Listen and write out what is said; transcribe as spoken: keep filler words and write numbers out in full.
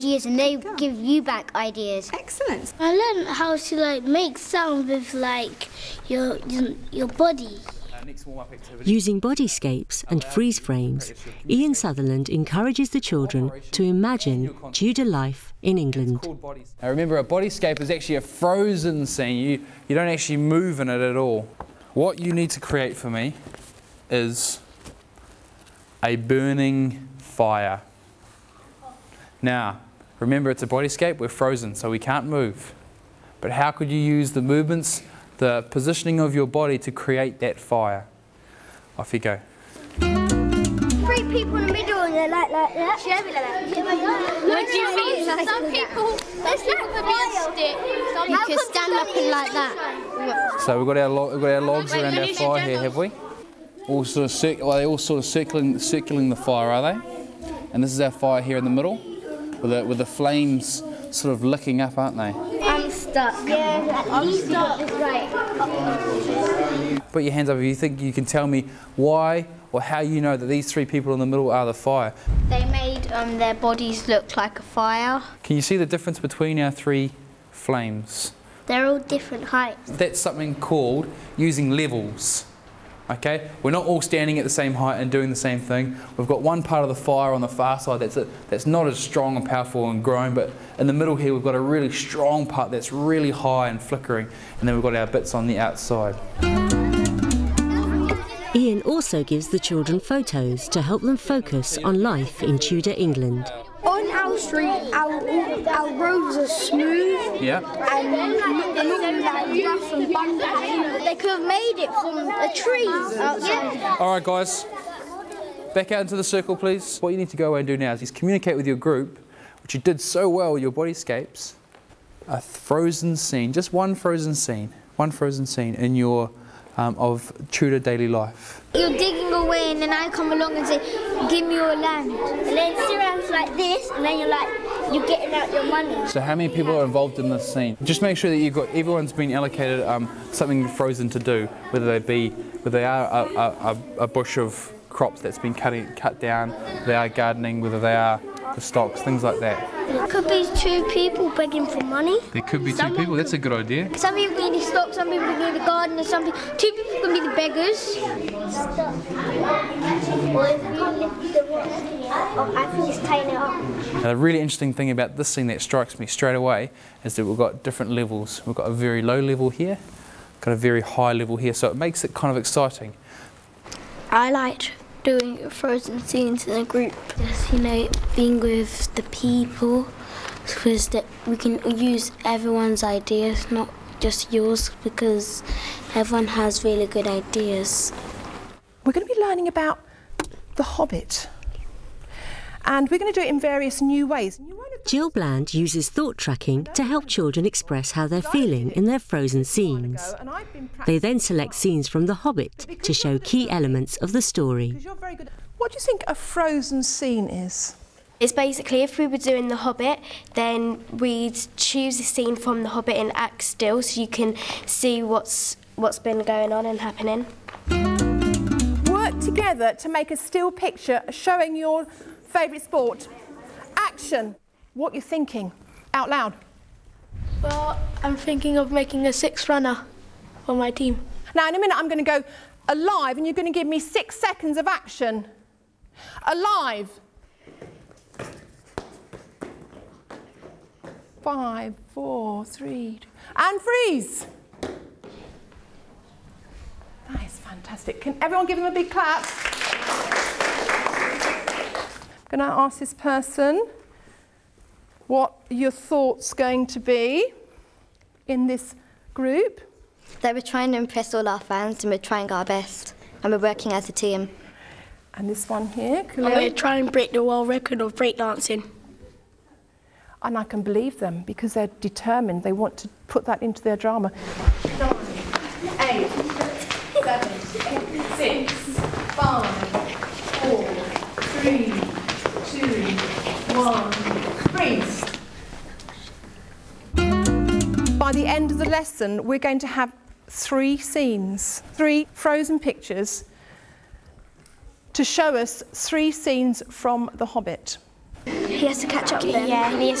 ideas and they give you back ideas. Excellent. I learned how to like make sound with like your your body. Using bodyscapes and freeze frames, Ian Sutherland encourages the children to imagine Tudor life in England. Now remember, a bodyscape is actually a frozen scene. You, you don't actually move in it at all. What you need to create for me is a burning fire. Now, remember, it's a bodyscape, we're frozen, so we can't move. But how could you use the movements, the positioning of your body to create that fire? Off you go. Three people in the middle and they're like, like that. What do you mean? Some people, there's not going to be a stick. Some you can stand up and like that. So we've got our, lo we've got our logs around our fire here, have we? All sort of cir well, they're all sort of circling, circling the fire, are they? And this is our fire here in the middle, with the, with the flames sort of licking up, aren't they? I'm stuck. Yeah, I'm stuck. Right. Put your hands up if you think you can tell me why or how you know that these three people in the middle are the fire. They made um, their bodies look like a fire. Can you see the difference between our three flames? They're all different heights. That's something called using levels. Okay, we're not all standing at the same height and doing the same thing. We've got one part of the fire on the far side that's, a, that's not as strong and powerful and growing, but in the middle here we've got a really strong part that's really high and flickering, and then we've got our bits on the outside. Ian also gives the children photos to help them focus on life in Tudor England. On our street, our, our roads are smooth. Yeah. And not like rough and bumpy. They could have made it from a tree outside. All right, guys. Back out into the circle, please. What you need to go away and do now is communicate with your group, which you did so well with your bodyscapes, a frozen scene, just one frozen scene, one frozen scene in your um, of Tudor daily life. You're digging away and then I come along and say, give me your land. And then sit around like this and then you're like, you're getting out your money. So how many people are involved in this scene? Just make sure that you've got, everyone's been allocated um, something frozen to do, whether they be, whether they are a, a, a bush of crops that's been cutting, cut down, whether they are gardening, whether they are the stocks, things like that. It could be two people begging for money. There could be two people, that's a good idea. Some people can be the stock, some people can be the garden, and some people, two people can be the beggars. Or if you lift the rock, I think it's tying it up. Now, the really interesting thing about this scene that strikes me straight away is that we've got different levels. We've got a very low level here, got a very high level here, so it makes it kind of exciting. I liked doing frozen scenes in a group. Just, you know, being with the people, because that we can use everyone's ideas, not just yours, because everyone has really good ideas. We're going to be learning about The Hobbit, and we're going to do it in various new ways. Jill Bland uses thought tracking to help children express how they're feeling in their frozen scenes. They then select scenes from The Hobbit to show key elements of the story. What do you think a frozen scene is? It's basically, if we were doing The Hobbit, then we'd choose a scene from The Hobbit and act still so you can see what's, what's been going on and happening. Work together to make a still picture showing your favourite sport. Action. What you're thinking, out loud. Well, I'm thinking of making a six runner for my team. Now, in a minute, I'm going to go alive, and you're going to give me six seconds of action. Alive. Five, four, three, two, and freeze. That is fantastic. Can everyone give them a big clap? I'm going to ask this person what your thoughts going to be in this group. That we're trying to impress all our fans and we're trying our best and we're working as a team. And this one here, and we're trying to break the world record of breakdancing. And I can believe them because they're determined. They want to put that into their drama. Nine, eight, seven, six, five, four, three, two, one. Freeze. By the end of the lesson, we're going to have three scenes, three frozen pictures to show us three scenes from The Hobbit. He has to catch up with them. Yeah, and he has